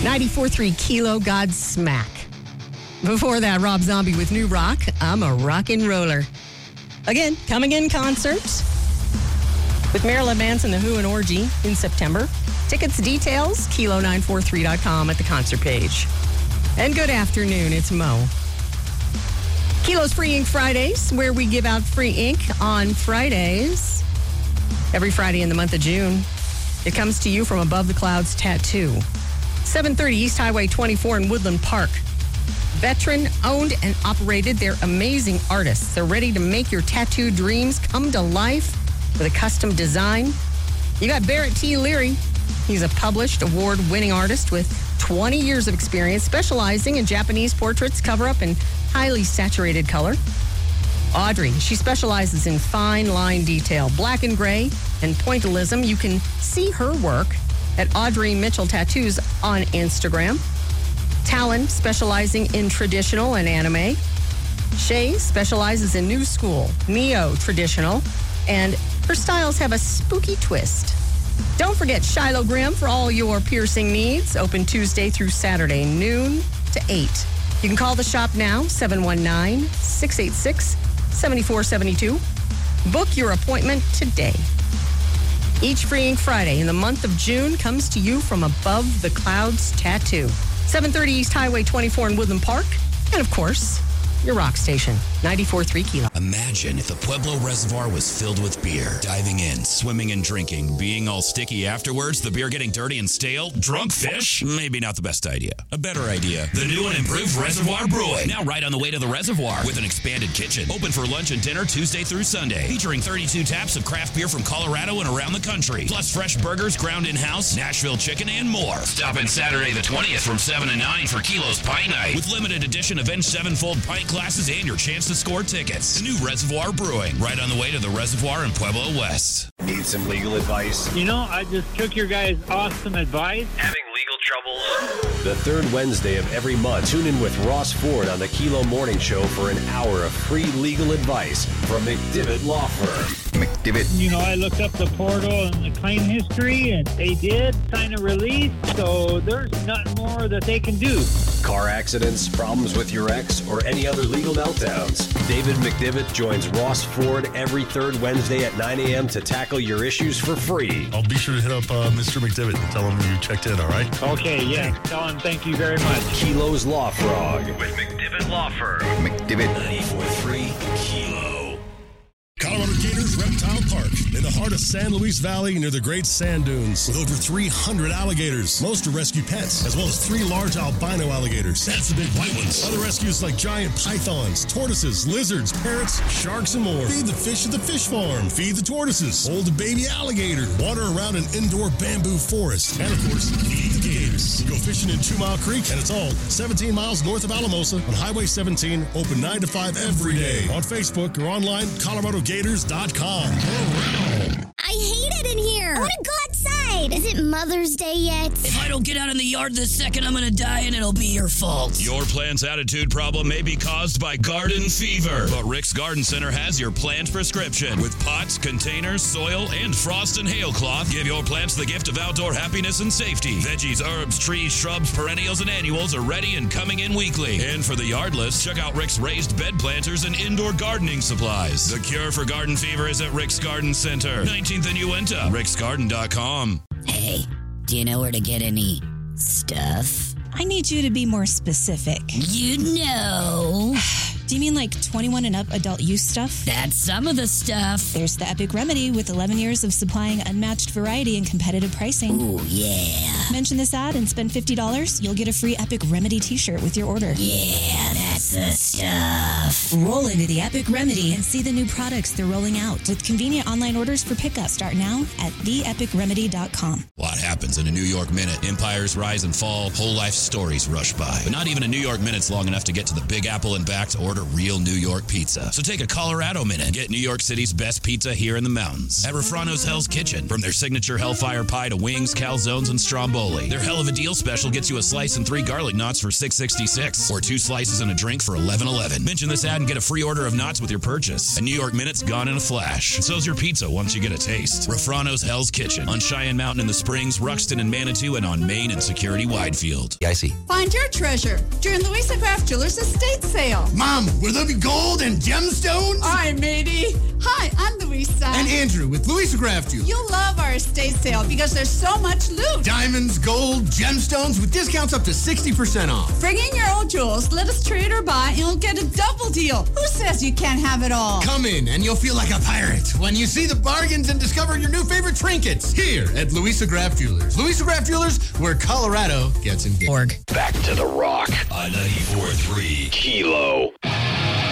94.3 Kilo Godsmack. Before that, Rob Zombie with New Rock. I'm a rockin' roller. Again, coming in concert with Marilyn Manson, The Who, and Orgy in September. Tickets, details, kilo943.com at the concert page. And good afternoon, it's Mo. Kilo's Free Ink Fridays, where we give out free ink on Fridays. Every Friday in the month of June. It comes to you from Above the Clouds Tattoo. 730 East Highway 24 in Woodland Park. Veteran owned and operated. They're amazing artists. They're ready to make your tattoo dreams come to life with a custom design. You got Barrett T. Leary. He's a published award-winning artist with 20 years of experience specializing in Japanese portraits, cover-up, and highly saturated color. Audrey, she specializes in fine line detail, black and gray, and pointillism. You can see her work at Audrey Mitchell Tattoos on Instagram. Talon, specializing in traditional and anime. Shay specializes in new school, neo-traditional, and her styles have a spooky twist. Don't forget Shiloh Grimm for all your piercing needs. Open Tuesday through Saturday, noon to 8. You can call the shop now, 719-686-7472. Book your appointment today. Each Free Ink Friday in the month of June comes to you from Above the Clouds Tattoo. 730 East Highway 24 in Woodland Park. And of course, your rock station, 94.3 Kilo. Imagine if the Pueblo Reservoir was filled with beer. Diving in, swimming and drinking, being all sticky afterwards, the beer getting dirty and stale, drunk fish? Maybe not the best idea. A better idea. The new and improved Reservoir Brewing. Now right on the way to the reservoir with an expanded kitchen. Open for lunch and dinner Tuesday through Sunday. Featuring 32 taps of craft beer from Colorado and around the country. Plus fresh burgers ground in-house, Nashville chicken, and more. Stop in Saturday the 20th from 7 to 9 for Kilo's Pie Night. With limited edition Avenged Sevenfold pint glasses and your chance to score tickets. The new Reservoir Brewing, right on the way to the Reservoir in Pueblo West. Need some legal advice? You know, I just took your guys' awesome advice. Having legal troubles? The third Wednesday of every month, tune in with Ross Ford on the Kilo Morning Show for an hour of free legal advice from McDivitt Law Firm. McDivitt. You know, I looked up the portal and the claim history, and they did sign a release, so there's nothing more that they can do. Car accidents, problems with your ex, or any other legal meltdowns. David McDivitt joins Ross Ford every third Wednesday at 9 a.m. to tackle your issues for free. I'll be sure to hit up Mr. McDivitt and tell him you checked in, all right? Okay, yeah. Tell him thank you very much. Kilo's Law Frog with McDivitt Law Firm. McDivitt 94.3 Kilo. Colorado Gators Reptile Park, in the heart of San Luis Valley near the Great Sand Dunes, with over 300 alligators. Most are rescue pets, as well as 3 large albino alligators. That's the big white ones. Other rescues like giant pythons, tortoises, lizards, parrots, sharks, and more. Feed the fish at the fish farm. Feed the tortoises. Hold a baby alligator. Water around an indoor bamboo forest. And of course, feed the gators. Go fishing in 2 Mile Creek, and it's all 17 miles north of Alamosa on Highway 17, open 9 to 5 every day. On Facebook or online, ColoradoGators.com. I hate it in here. I want to go outside. Is it Mother's Day yet? If I don't get out in the yard this second, I'm going to die and it'll be your fault. Your plant's attitude problem may be caused by garden fever, but Rick's Garden Center has your plant prescription. With pots, containers, soil, and frost and hail cloth, give your plants the gift of outdoor happiness and safety. Veggies, herbs, trees, shrubs, perennials, and annuals are ready and coming in weekly. And for the yardless, check out Rick's raised bed planters and indoor gardening supplies. The cure for garden fever is at Rick's Garden Center, 19th and Uinta, ricksgarden.com. Hey, do you know where to get any stuff? I need you to be more specific. You know. Do you mean like 21 and up adult use stuff? That's some of the stuff. There's the Epic Remedy with 11 years of supplying unmatched variety and competitive pricing. Ooh, yeah. Mention this ad and spend $50. You'll get a free Epic Remedy t-shirt with your order. Yeah, that's the stuff. Roll into the Epic Remedy and see the new products they're rolling out with convenient online orders for pickup. Start now at theepicremedy.com. A lot happens in a New York minute. Empires rise and fall. Whole life stories rush by. But not even a New York minute's long enough to get to the Big Apple and back to order real New York pizza. So take a Colorado minute and get New York City's best pizza here in the mountains. At Refrano's Hell's Kitchen. From their signature Hellfire Pie to wings, calzones, and stromboli. Their Hell of a Deal special gets you a slice and 3 garlic knots for $6.66. Or 2 slices and a drink for $11. 7-Eleven. Mention this ad and get a free order of knots with your purchase. A New York Minute's gone in a flash. So's your pizza once you get a taste. Refrano's Hell's Kitchen on Cheyenne Mountain in the Springs, Ruxton and Manitou, and on Main and Security Widefield. I see. Find your treasure during Louisa Craft Jewelers estate sale. Mom, will there be gold and gemstones? Hi, matey. Hi, I'm Louisa. And Andrew with Louisa Craft Jewelers. You'll love our estate sale because there's so much loot. Diamonds, gold, gemstones with discounts up to 60% off. Bring in your old jewels, let us trade or buy, and you'll get a double deal. Who says you can't have it all? Come in and you'll feel like a pirate when you see the bargains and discover your new favorite trinkets here at Louisa Craft Jewelers. Louisa Craft Jewelers, where Colorado gets engaged. Back to the Rock on 94.3 Kilo.